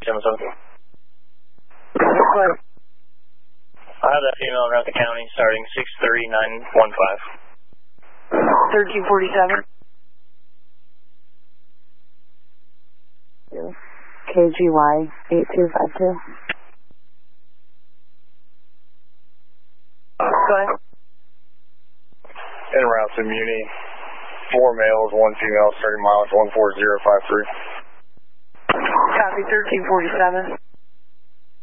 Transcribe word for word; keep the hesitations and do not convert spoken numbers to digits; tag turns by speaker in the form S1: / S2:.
S1: seven seven.
S2: What?
S1: I have that female around the county starting six thirty nine one five.
S2: thirteen forty-seven. K G Y eight two five two. Go ahead.
S1: En route to Muni. Four males, one female, starting mileage one four zero five three.
S2: Copy thirteen forty-seven.